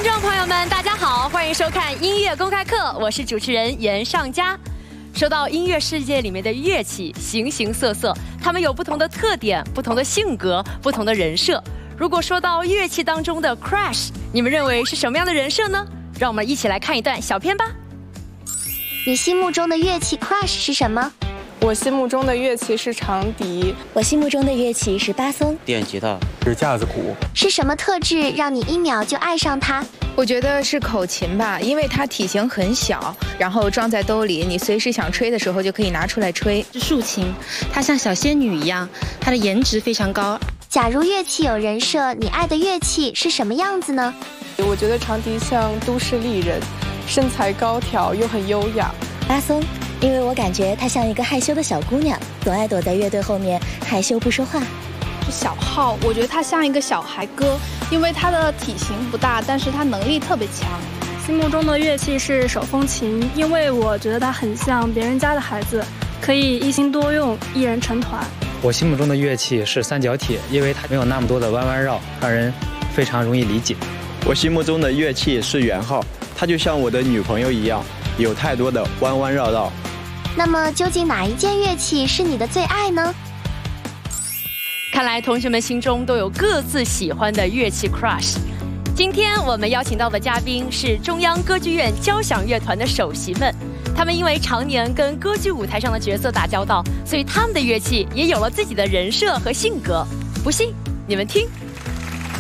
观众朋友们，大家好，欢迎收看音乐公开课，我是主持人严尚佳。说到音乐世界里面的乐器，形形色色，它们有不同的特点、不同的性格、不同的人设。如果说到乐器当中的 Crash， 你们认为是什么样的人设呢？让我们一起来看一段小片吧。 你心目中的乐器 Crash 是什么？ 我心目中的乐器是长笛， 我心目中的乐器是巴松， 电吉他是架子鼓。 是什么特质让你一秒就爱上它？ 我觉得是口琴吧，因为它体型很小，然后装在兜里，你随时想吹的时候就可以拿出来吹。 是竖琴，它像小仙女一样，它的颜值非常高。 假如乐器有人设，你爱的乐器是什么样子呢？ 我觉得长笛像都市丽人，身材高挑又很优雅。 巴松，因为我感觉她像一个害羞的小姑娘，总爱躲在乐队后面害羞不说话。 小号，我觉得他像一个小孩哥，因为他的体型不大，但是他能力特别强。 心目中的乐器是手风琴，因为我觉得他很像别人家的孩子，可以一心多用，一人成团。 我心目中的乐器是三角铁，因为它没有那么多的弯弯绕，让人非常容易理解。 我心目中的乐器是圆号，它就像我的女朋友一样，有太多的弯弯绕绕。 那么究竟哪一件乐器是你的最爱呢？ 看来同学们心中都有各自喜欢的乐器 Crush。今天我们邀请到的嘉宾是中央歌剧院交响乐团的首席们，他们因为常年跟歌剧舞台上的角色打交道，所以他们的乐器也有了自己的人设和性格。不信，你们听。